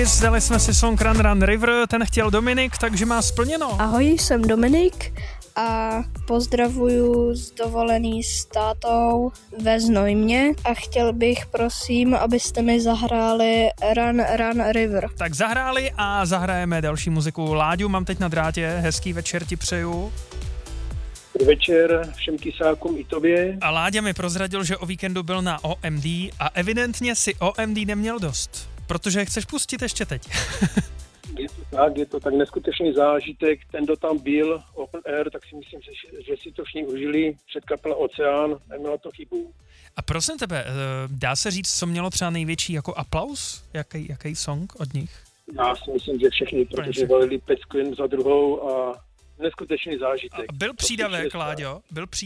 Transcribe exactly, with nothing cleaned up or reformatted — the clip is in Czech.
Zdali jsme si song Run Run River, ten chtěl Dominik, takže má splněno. Ahoj, jsem Dominik a pozdravuju z dovolený s tátou ve Znojmě a chtěl bych prosím, abyste mi zahráli Run Run River. Tak zahráli a zahrajeme další muziku. Láďu, mám teď na drátě, hezký večer ti přeju. Dobrý večer všem kysákům i tobě. A Láďa mi prozradil, že o víkendu byl na O M D a evidentně si O M D neměl dost, protože chceš pustit ještě teď. Je to tak, je to tak neskutečný zážitek. Ten, kdo tam byl, Open Air, tak si myslím, že, že si to všichni užili. Před kapela Oceán, neměla to chybu. A prosím tebe, dá se říct, co mělo třeba největší jako aplaus? Jaký, jaký song od nich? Já si myslím, že všichni, protože valili pecku jen za druhou a neskutečný zážitek. A byl přídavek, Láďo? Byl přídavek.